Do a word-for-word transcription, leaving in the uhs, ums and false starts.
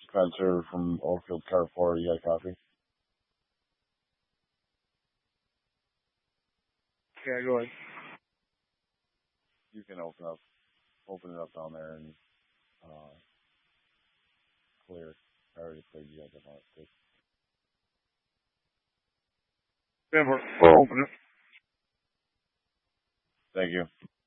Spencer from Oakfield Car four. You got a copy? Yeah, go ahead. You can open up, open it up down there and uh, clear. I already cleared you guys up on it. Yeah, we'll open it. Thank you.